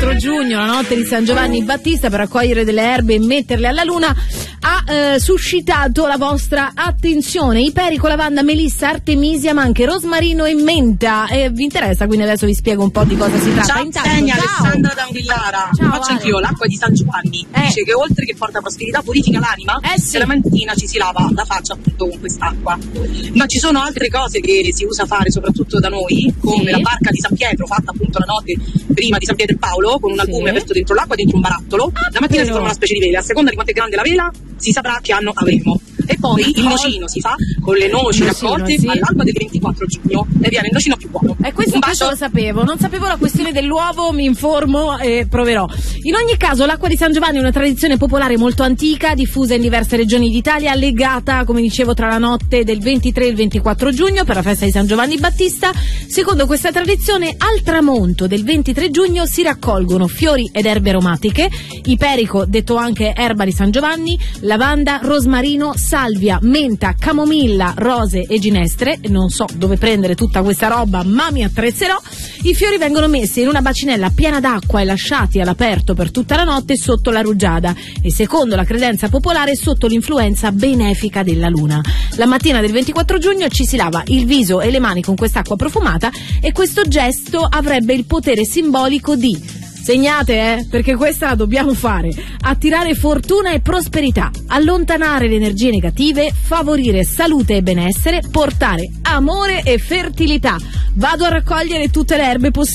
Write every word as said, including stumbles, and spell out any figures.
ventiquattro giugno, la notte di San Giovanni Battista, per raccogliere delle erbe e metterle alla luna, ha eh, suscitato la vostra attenzione. Iperico, lavanda, melissa, artemisia, ma anche rosmarino e menta. E vi interessa? Quindi adesso vi spiego un po' di cosa si tratta. Ciao, Intanto, Segna, ciao. Alessandra da Anguillara. Ciao, Faccio Ale. anch'io l'acqua di San Giovanni. Eh. Dice che oltre che porta prosperità, purifica l'anima. Eh sì. E la mattina ci si lava la faccia appunto con quest'acqua. Ma ci sono altre cose che si usa fare soprattutto da noi, come Sì. la barca di San Pietro, fatta appunto la notte prima di San Pietro e Paolo, con un albume Sì. aperto dentro l'acqua, dentro un barattolo. Ah, la mattina però. si forma una specie di vela. A seconda di quanto è grande la vela, si saprà che anno avremo. E poi il nocino si fa con le noci Nocino, raccolte sì. all'alba del ventiquattro giugno e viene il nocino più buono. E questo, Un questo bacio. lo sapevo, non sapevo la questione dell'uovo, mi informo e proverò. In ogni caso, l'acqua di San Giovanni è una tradizione popolare molto antica, diffusa in diverse regioni d'Italia, legata, come dicevo, tra la notte del ventitré e il ventiquattro giugno per la festa di San Giovanni Battista. Secondo questa tradizione, al tramonto del ventitré giugno si raccolgono fiori ed erbe aromatiche, iperico, detto anche erba di San Giovanni, lavanda, rosmarino, salvia, menta, camomilla, rose e ginestre. Non so dove prendere tutta questa roba, ma mi attrezzerò. I fiori vengono messi in una bacinella piena d'acqua e lasciati all'aperto per tutta la notte sotto la rugiada e, secondo la credenza popolare, sotto l'influenza benefica della luna. La mattina del ventiquattro giugno ci si lava il viso e le mani con quest'acqua profumata e questo gesto avrebbe il potere simbolico di, segnate eh, perché questa la dobbiamo fare, attirare fortuna e prosperità, allontanare le energie negative, favorire salute e benessere, portare amore e fertilità. Vado a raccogliere tutte le erbe possibili